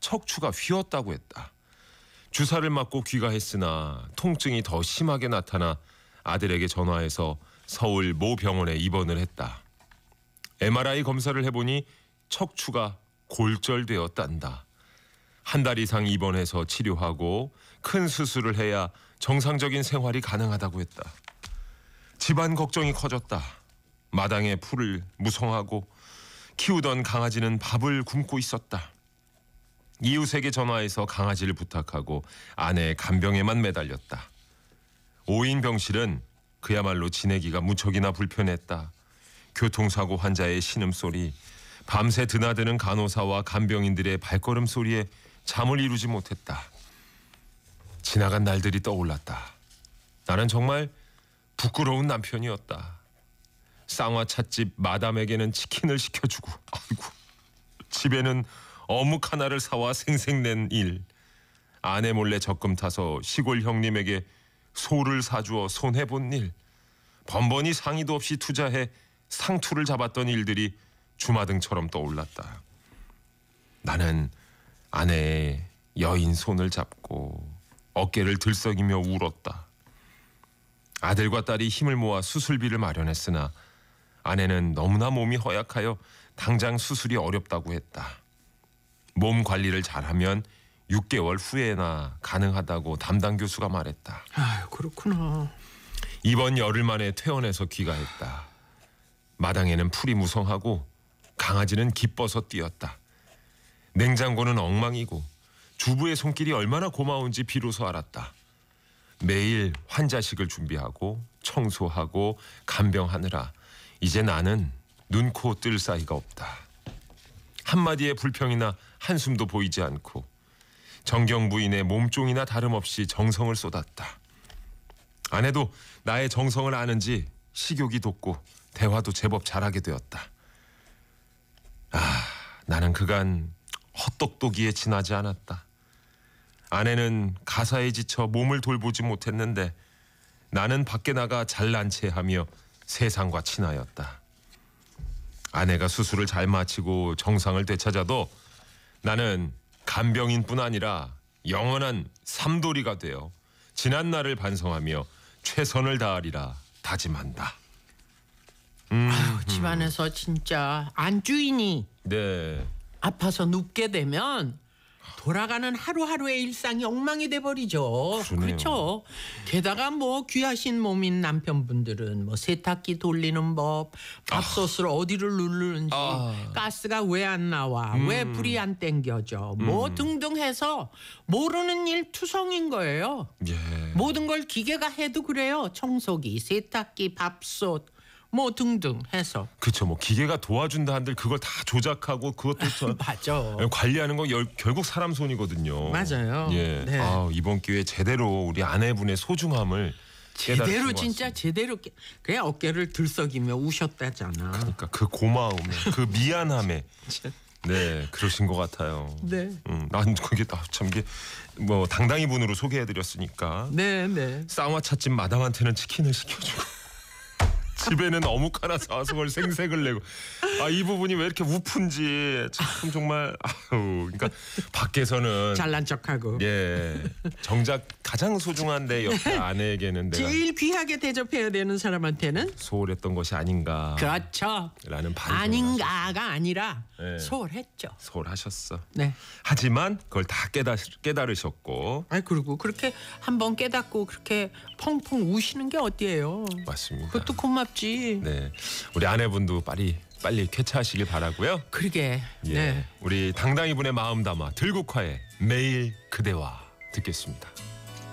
척추가 휘었다고 했다. 주사를 맞고 귀가했으나 통증이 더 심하게 나타나 아들에게 전화해서 서울 모 병원에 입원을 했다. MRI 검사를 해보니 척추가 골절되었단다. 한 달 이상 입원해서 치료하고 큰 수술을 해야 정상적인 생활이 가능하다고 했다. 집안 걱정이 커졌다. 마당에 풀을 무성하고 키우던 강아지는 밥을 굶고 있었다. 이웃에게 전화해서 강아지를 부탁하고 아내의 간병에만 매달렸다. 5인 병실은 그야말로 지내기가 무척이나 불편했다. 교통사고 환자의 신음소리, 밤새 드나드는 간호사와 간병인들의 발걸음 소리에 잠을 이루지 못했다. 지나간 날들이 떠올랐다. 나는 정말 부끄러운 남편이었다. 쌍화찻집 마담에게는 치킨을 시켜주고, 아이고, 집에는 어묵 하나를 사와 생색낸 일, 아내 몰래 적금 타서 시골 형님에게 소를 사주어 손해본 일, 번번이 상의도 없이 투자해 상투를 잡았던 일들이 주마등처럼 떠올랐다. 나는 아내의 여인 손을 잡고 어깨를 들썩이며 울었다. 아들과 딸이 힘을 모아 수술비를 마련했으나 아내는 너무나 몸이 허약하여 당장 수술이 어렵다고 했다. 몸 관리를 잘하면 6개월 후에나 가능하다고 담당 교수가 말했다. 아유, 그렇구나. 이번 열흘 만에 퇴원해서 귀가했다. 마당에는 풀이 무성하고 강아지는 기뻐서 뛰었다. 냉장고는 엉망이고 주부의 손길이 얼마나 고마운지 비로소 알았다. 매일 환자식을 준비하고 청소하고 간병하느라 이제 나는 눈코 뜰 사이가 없다. 한마디의 불평이나 한숨도 보이지 않고 정경 부인의 몸종이나 다름없이 정성을 쏟았다. 아내도 나의 정성을 아는지 식욕이 돋고 대화도 제법 잘하게 되었다. 나는 그간 헛똑똑이에 지나지 않았다. 아내는 가사에 지쳐 몸을 돌보지 못했는데 나는 밖에 나가 잘난 체하며 세상과 친하였다. 아내가 수술을 잘 마치고 정상을 되찾아도 나는 간병인뿐 아니라 영원한 삼돌이가 되어 지난 날을 반성하며 최선을 다하리라 다짐한다. 아유, 집안에서 진짜 안주인이 네. 아파서 눕게 되면 돌아가는 하루하루의 일상이 엉망이 돼버리죠. 그러네요. 그렇죠. 게다가 뭐 귀하신 몸인 남편분들은 뭐 세탁기 돌리는 법, 밥솥을 어디를 누르는지, 가스가 왜 안 나와, 왜 불이 안 땡겨져, 뭐 등등 해서 모르는 일 투성인 거예요. 예. 모든 걸 기계가 해도 그래요. 청소기, 세탁기, 밥솥 뭐 등등 해서. 그렇죠. 뭐 기계가 도와준다 한들 그걸 다 조작하고 그것도 맞아. 관리하는 거 결국 사람 손이거든요. 맞아요. 예. 네. 이번 기회에 제대로 우리 아내분의 소중함을 깨달으신 제대로 것 진짜 같습니다. 제대로 그래 어깨를 들썩이며 우셨다잖아. 그러니까 그 고마움에 그 미안함에 네 그러신 것 같아요. 네. 난 그게 참 이게 뭐 당당히 분으로 소개해드렸으니까 네. 쌍화찻집 마담한테는 치킨을 시켜주고 집에는 어묵 하나 사와서 그걸 생색을 내고 이 부분이 왜 이렇게 우픈지 참 정말 그러니까 밖에서는 잘난 척하고 예 정작 가장 소중한 내 옆에 아내에게는 내가 제일 귀하게 대접해야 되는 사람한테는 소홀했던 것이 아닌가 그렇죠. 라는 반성을 아닌가가 아니라 네. 소홀했죠. 소홀하셨어. 네. 하지만 그걸 다 깨달으셨고 그리고 그렇게 한번 깨닫고 그렇게 펑펑 우시는 게 어디예요? 맞습니다. 그것도 고맙지. 네, 우리 아내분도 빨리 쾌차하시길 바라고요. 그러게. 예, 네. 우리 당당히 분의 마음 담아 들국화의 매일 그대와 듣겠습니다.